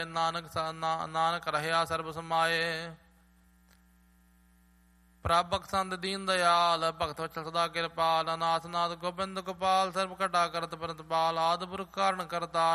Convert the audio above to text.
ਨਾਨਕ ਰਹਿਆ ਸਰਬ ਸਮਾਏ। ਪ੍ਰਭ ਬਖਸ਼ੰਦ ਦੀਨ ਦਇਆਲ, ਭਗਤ ਵਚਲ ਸਦਾ ਕਿਰਪਾਲ। ਅਨਾਥ ਨਾਥ ਗੋਬਿੰਦ ਗੋਪਾਲ, ਸਰਬ ਘਟਾ ਕਰਤ ਪ੍ਰਤਪਾਲ। ਆਦਿ ਪੁਰਖ ਕਾਰਨ ਕਰਤਾ